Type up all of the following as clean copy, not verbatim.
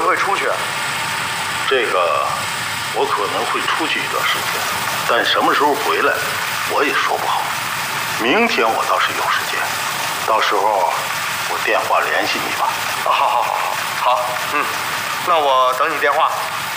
不会出去？ 这个我可能会出去一段时间，但什么时候回来，我也说不好。明天我倒是有时间，到时候我电话联系你吧。 好，那我等你电话。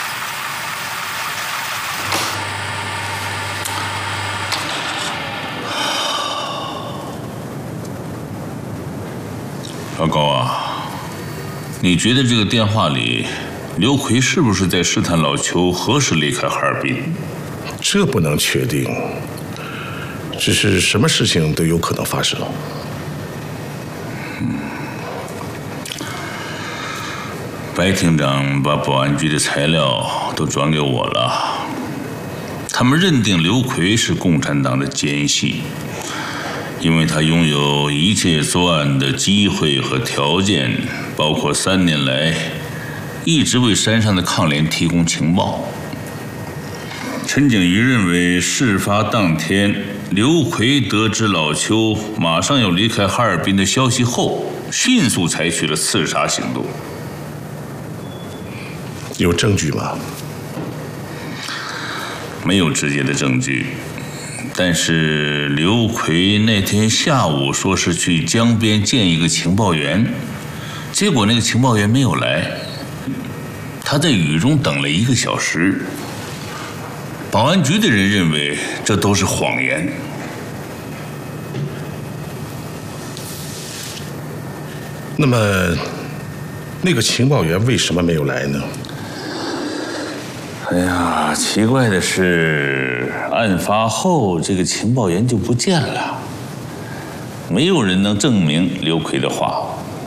老高啊，你觉得这个电话里，刘奎是不是在试探老邱何时离开哈尔滨？ 这不能确定，只是什么事情都有可能发生。 白厅长把保安局的材料都转给我了，他们认定刘奎是共产党的奸细，因为他拥有一切作案的机会和条件，包括3年来一直为山上的抗联提供情报。陈景瑜认为，事发当天，刘奎得知老邱马上要离开哈尔滨的消息后，迅速采取了刺杀行动。 有证据吗？ 没有直接的证据，但是刘奎那天下午说是去江边见一个情报员，结果那个情报员没有来，他在雨中等了1个小时。保安局的人认为这都是谎言。 那么，那个情报员为什么没有来呢？ 哎呀，奇怪的是，案发后这个情报员就不见了，没有人能证明刘奎的话。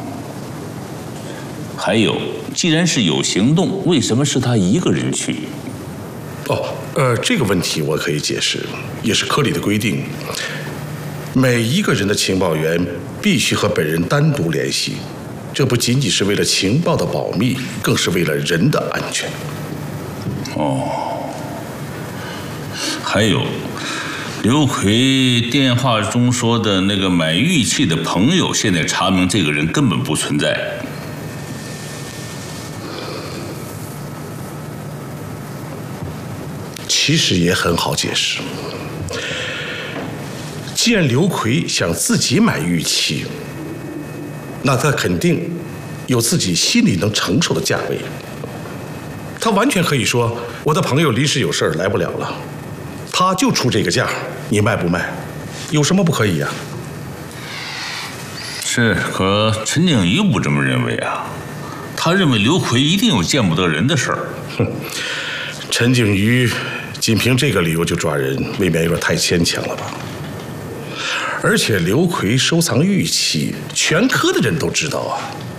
还有，既然是有行动，为什么是他一个人去？ 这个问题我可以解释，也是科里的规定，每一个人的情报员必须和本人单独联系，这不仅仅是为了情报的保密，更是为了人的安全。 还有，刘奎电话中说的那个买玉器的朋友，现在查明这个人根本不存在。 其实也很好解释，既然刘奎想自己买玉器，那他肯定有自己心里能承受的价位。他完全可以说，我的朋友临时有事儿来不了了，他就出这个价，你卖不卖？有什么不可以呀？ 是，可陈景瑜不这么认为啊，他认为刘奎一定有见不得人的事儿。 陈景瑜仅凭这个理由就抓人，未免有点太牵强了吧？而且刘奎收藏玉器，全科的人都知道啊。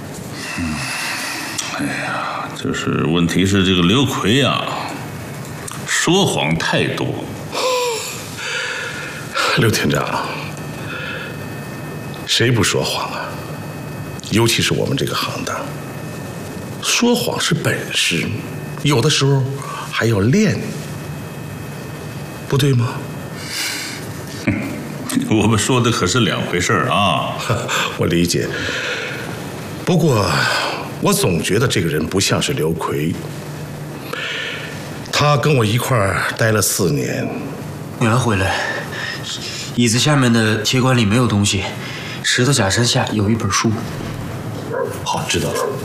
哎呀，就是问题是这个刘奎啊，说谎太多。 刘厅长，谁不说谎啊？尤其是我们这个行当，说谎是本事，有的时候还要练，不对吗？ 我们说的可是2回事啊。 我理解，不过我总觉得这个人不像是刘奎。他跟我一块儿待了4年。 我要回来。椅子下面的铁管里没有东西，石头假山下有一本书。 好，知道了。